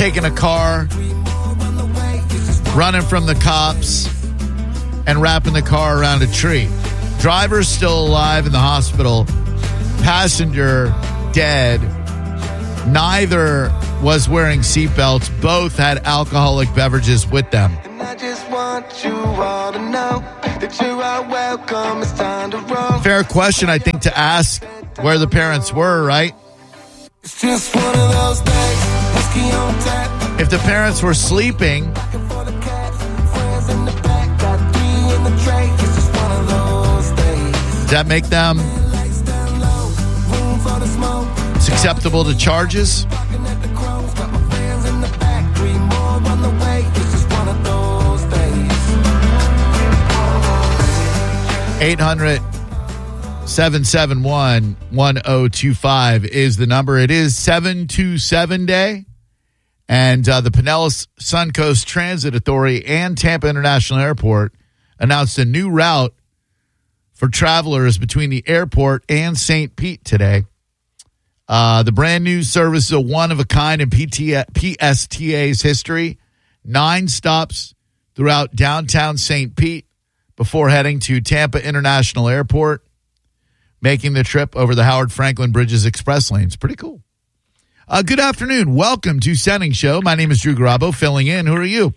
taking a car, running from the cops, and wrapping the car around a tree. Driver's still alive in the hospital. Passenger dead. Neither was wearing seatbelts. Both had alcoholic beverages with them. And I just want you all to know that you are welcome. It's time to run. Fair question, I think, to ask where the parents were, right? It's just one of those days. Whiskey on tap. If the parents were sleeping, For the cat, friends in the back, got three in the tray. It's just one of those days. does that make them Lights down low, room for the smoke. susceptible to charges? Rocking at the Crows, got my friends in the back, three more on the way. It's just one of those days. 800-771-1025 is the number. It is 727 Day. And the Pinellas Suncoast Transit Authority and Tampa International Airport announced a new route for travelers between the airport and St. Pete today. The brand new service is a one-of-a-kind in PSTA's history. 9 stops throughout downtown St. Pete before heading to Tampa International Airport, making the trip over the Howard Franklin Bridges Express lanes. Pretty cool. Good afternoon. Welcome to Sending Show. My name is Drew Garabo, filling in. Who are you?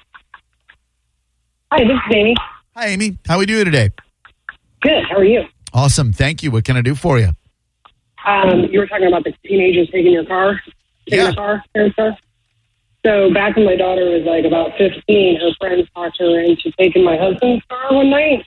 Hi, this is Amy. Hi, Amy. How are we doing today? Good. How are you? Awesome. Thank you. What can I do for you? You were talking about the teenagers taking your car, Yeah. parents' car. So back when my daughter was like about 15, her friends talked her into taking my husband's car one night.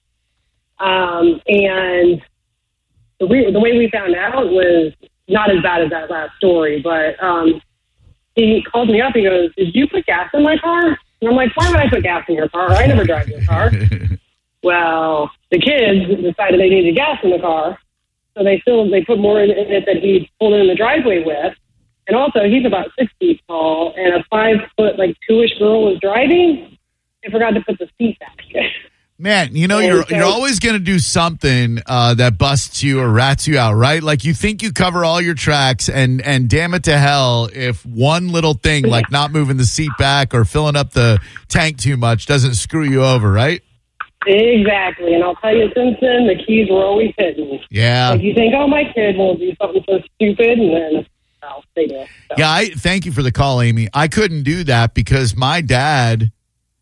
And the way we found out was not as bad as that last story, but he called me up. He goes, "Did you put gas in my car?" And I'm like, "Why would I put gas in your car? I never drive your car." Well, the kids decided they needed gas in the car, so they put more in it that he pulled in the driveway with. And also, he's about 6 feet tall, and a 5 foot, like 2-ish girl was driving. They forgot to put the seat back. Man, you know, you're always going to do something that busts you or rats you out, right? Like you think you cover all your tracks, and damn it to hell if one little thing like not moving the seat back or filling up the tank too much doesn't screw you over, right? Exactly. And I'll tell you, since then, the keys were always hidden. Yeah. Like you think, oh, my kid will do something so stupid, and then, well, they do. So. Yeah, I thank you for the call, Amy. I couldn't do that because my dad,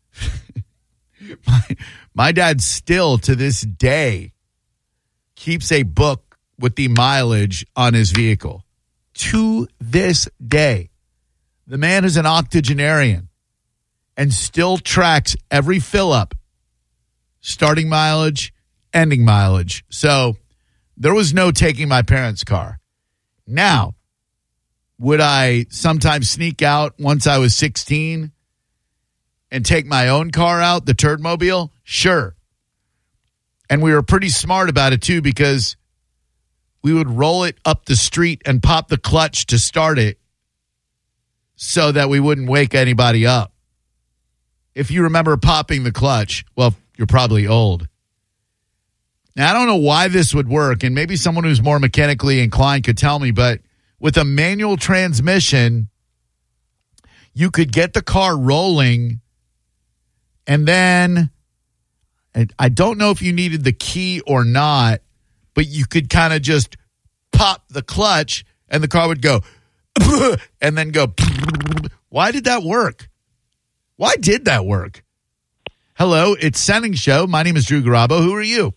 my dad still to this day keeps a book with the mileage on his vehicle. To this day, the man is an octogenarian and still tracks every fill up, starting mileage, ending mileage. So there was no taking my parents' car. Now, would I sometimes sneak out once I was 16 and take my own car out, the Turdmobile? Sure. And we were pretty smart about it, too, because we would roll it up the street and pop the clutch to start it so that we wouldn't wake anybody up. If you remember popping the clutch, well, you're probably old. Now, I don't know why this would work, and maybe someone who's more mechanically inclined could tell me, but with a manual transmission, you could get the car rolling, and then I don't know if you needed the key or not, but you could kind of just pop the clutch, and the car would go, and then go. Why did that work? Why did that work? Hello, it's Sending Show. My name is Drew Garabo. Who are you?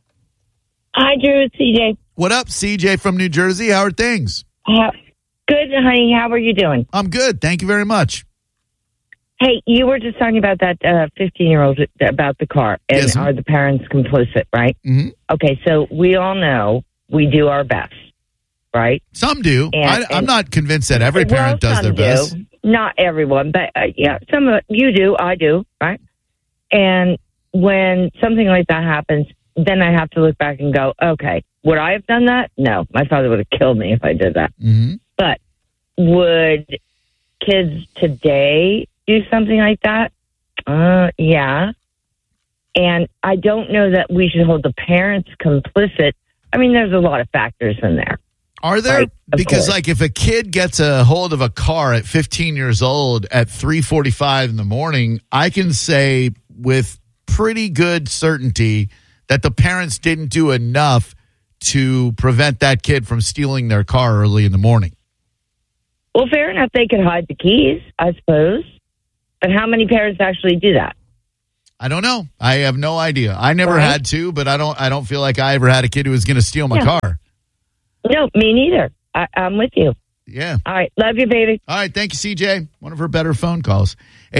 Hi, Drew. It's CJ. What up, CJ from New Jersey? How are things? Good, honey. How are you doing? I'm good. Thank you very much. Hey, you were just talking about that 15-year-old about the car, and Yes. are the parents complicit, right? Mm-hmm. Okay, so we all know we do our best, right? Some do. I'm not convinced that every parent does their best. Not everyone, but yeah, some of you do. I do, right? And when something like that happens, then I have to look back and go, okay, would I have done that? No, my father would have killed me if I did that. Mm-hmm. But would kids today do something like that? Yeah. And I don't know that we should hold the parents complicit. I mean, there's a lot of factors in there. Are there? Right, of Because, course. like, if a kid gets a hold of a car at 15 years old at 3:45 in the morning, I can say with pretty good certainty that the parents didn't do enough to prevent that kid from stealing their car early in the morning. Well, fair enough. They could hide the keys, I suppose. But how many parents actually do that? I don't know. I have no idea. I never Right. had to, but I don't feel like I ever had a kid who was going to steal my Yeah. car. No, me neither. I'm with you. Yeah. All right. Love you, baby. All right. Thank you, CJ. One of her better phone calls.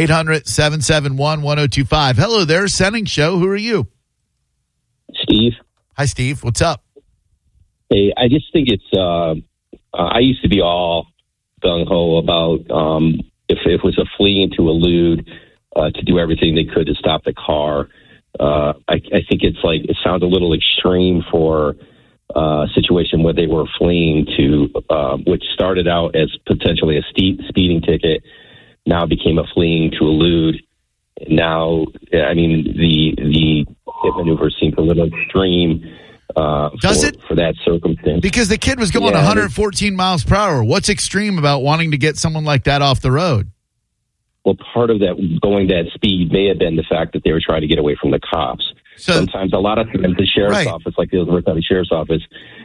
800-771-1025. Hello there, Senning Show. Who are you? Steve. Hi, Steve. What's up? Hey, I just think it's. I used to be all gung ho about if it was a flea into a lewd, to do everything they could to stop the car. I think it's like it sounds a little extreme for a situation where they were fleeing to, which started out as potentially a speeding ticket, now became a fleeing to a lewd. Now, I mean, the hit maneuver seems a little extreme. Does it? For that circumstance? Because the kid was going Yeah, 114 miles per hour. What's extreme about wanting to get someone like that off the road? Well, part of that going that speed may have been the fact that they were trying to get away from the cops. So- Sometimes, a lot of times, the sheriff's Right. office, like the Elizabeth County Sheriff's Office,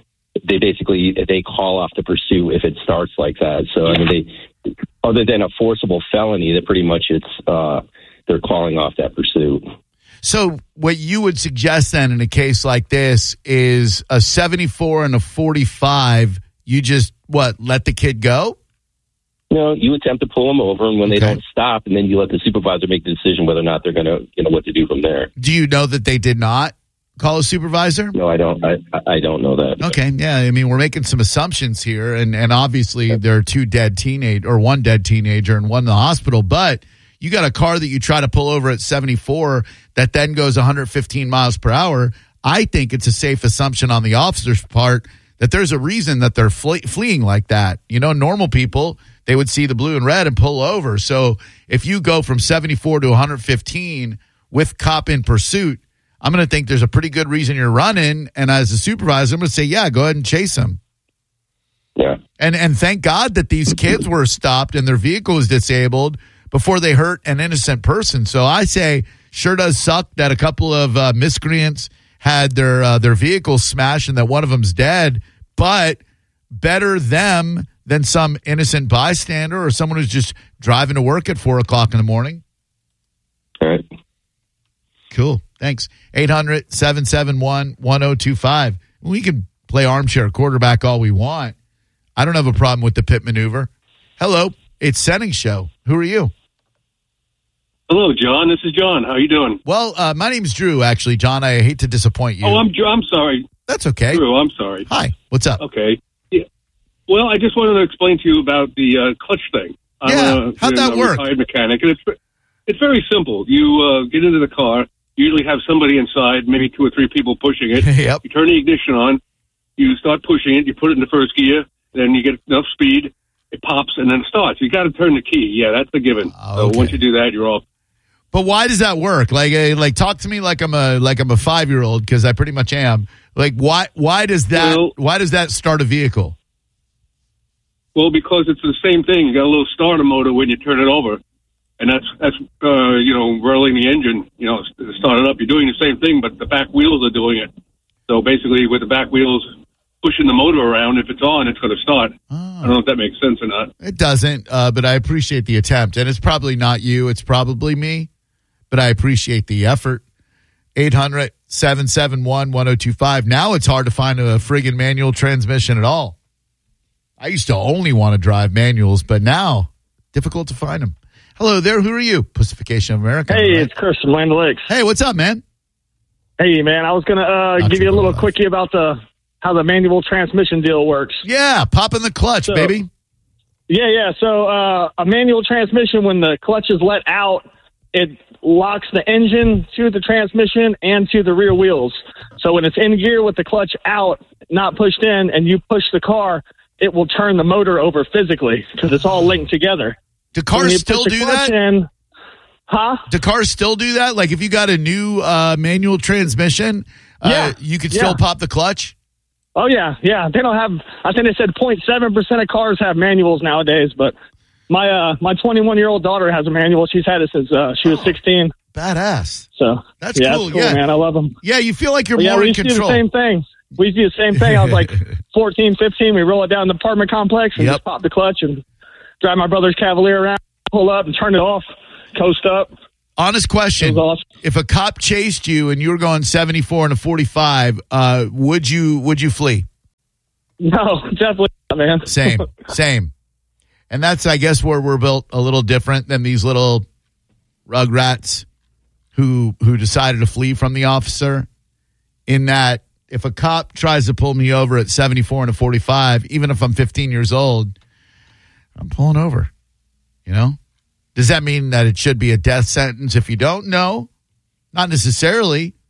they call off the pursuit if it starts like that. So I mean, other than a forcible felony, that pretty much they're calling off that pursuit. So what you would suggest then in a case like this is a 74 and a 45, you just, let the kid go? No, you attempt to pull them over, and when they Okay. don't stop, and then you let the supervisor make the decision whether or not they're going to, what to do from there. Do you know that they did not call a supervisor? No, I don't. I don't know that. Okay, yeah, I mean, we're making some assumptions here, and obviously there are one dead teenager and one in the hospital, but you got a car that you try to pull over at 74 that then goes 115 miles per hour. I think it's a safe assumption on the officer's part that there's a reason that they're fleeing like that. You know, normal people, they would see the blue and red and pull over. So if you go from 74 to 115 with cop in pursuit, I'm going to think there's a pretty good reason you're running. And as a supervisor, I'm going to say, yeah, go ahead and chase him. Yeah. And thank God that these kids were stopped and their vehicle was disabled before they hurt an innocent person. So I say, sure does suck that a couple of miscreants had their vehicles smashed and that one of them's dead, but better them than some innocent bystander or someone who's just driving to work at 4 o'clock in the morning. All right. Cool. Thanks. 800-771-1025. We can play armchair quarterback all we want. I don't have a problem with the pit maneuver. Hello. It's Senning Show. Who are you? Hello, John. This is John. How you doing? Well, my name's Drew, actually, John. I hate to disappoint you. Oh, I'm sorry. That's okay. Drew, I'm sorry. Hi. What's up? Okay. Yeah. Well, I just wanted to explain to you about the clutch thing. Yeah. How'd that work? I'm a retired mechanic, and it's very simple. You get into the car. You usually have somebody inside, maybe 2 or 3 people pushing it. Yep. You turn the ignition on. You start pushing it. You put it in the first gear. Then you get enough speed. It pops, and then it starts. You got to turn the key. Yeah, that's the given. Okay. So once you do that, you're off. But why does that work? Like talk to me like I'm a 5-year-old, because I pretty much am. Like why does that start a vehicle? Well, because it's the same thing. You got a little starter motor when you turn it over, and that's rolling the engine. Start it up. You're doing the same thing, but the back wheels are doing it. So basically, with the back wheels pushing the motor around, if it's on, it's going to start. I don't know if that makes sense or not. It doesn't, but I appreciate the attempt. And it's probably not you. It's probably me. But I appreciate the effort. 800-771-1025. Now it's hard to find a friggin' manual transmission at all. I used to only want to drive manuals, but now difficult to find them. Hello there. Who are you? Pacification of America. Hey, right? it's Chris from Land O'Lakes. Hey, what's up, man? Hey, man, I was going to give you a little quickie about how the manual transmission deal works. Yeah, pop in the clutch, baby. Yeah. So a manual transmission, when the clutch is let out, it locks the engine to the transmission and to the rear wheels. So when it's in gear with the clutch out, not pushed in, and you push the car, it will turn the motor over physically because it's all linked together. Do cars still do that? Huh? Do cars still do that? Like if you got a new manual transmission, you could still pop the clutch? Oh, yeah. They don't have, I think they said 0.7% of cars have manuals nowadays, but my 21-year-old daughter has a manual. She's had it since she was 16. Badass. So That's yeah, cool. it's cool, Yeah. man. I love them. Yeah, you feel like you're But yeah, more we in used to do the control. same thing. We used to do the same thing. I was like 14, 15. We roll it down the apartment complex and Yep. just pop the clutch and drive my brother's Cavalier around, pull up and turn it off, coast up. Honest question. It was awesome. If a cop chased you and you were going 74 and a 45, would you flee? No, definitely not, man. Same. And that's, I guess, where we're built a little different than these little rugrats who decided to flee from the officer. In that, if a cop tries to pull me over at 74 and a 45, even if I'm 15 years old, I'm pulling over. You know? Does that mean that it should be a death sentence if you don't? No, not necessarily.